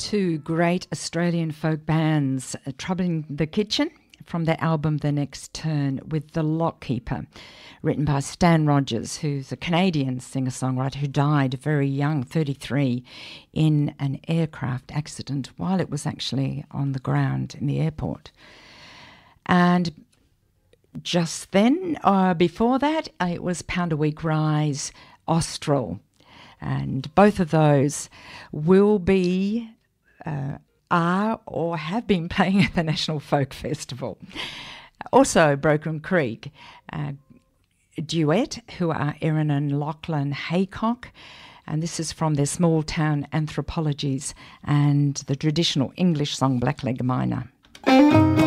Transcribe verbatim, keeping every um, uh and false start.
two great Australian folk bands, uh, Troubling the Kitchen from their album The Next Turn with The Lockkeeper, written by Stan Rogers, who's a Canadian singer-songwriter who died very young, thirty-three, in an aircraft accident while it was actually on the ground in the airport. And just then, uh, before that, uh, it was Pound a Week Rise, Austral. And both of those will be, uh, are or have been playing at the National Folk Festival. Also, Broken Creek uh, duet, who are Erin and Lachlan Haycock. And this is from their Small Town Anthropologies and the traditional English song Blackleg Miner.